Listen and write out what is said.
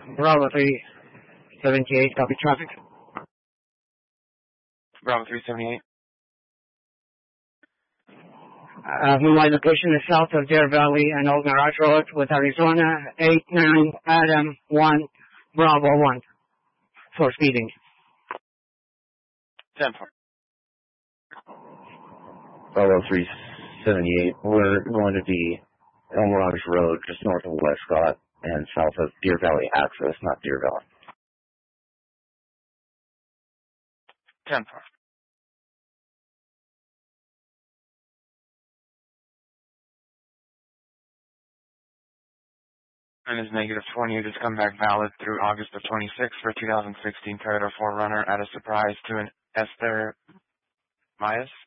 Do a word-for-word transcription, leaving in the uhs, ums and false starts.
Bravo three seventy-eight, copy traffic. Bravo three seventy-eight. Uh, my location is south of Deer Valley and Old Mirage Road with Arizona eight nine Adam one Bravo one for speeding. ten four. Bravo three seventy-eight, we're going to be on Mirage Road, just north of Westcott and south of Deer Valley Access, not Deer Valley. ten four. And is negative twenty, just come back valid through August of twenty-sixth for two thousand sixteen Toyota four runner at a surprise to an Esther Myas.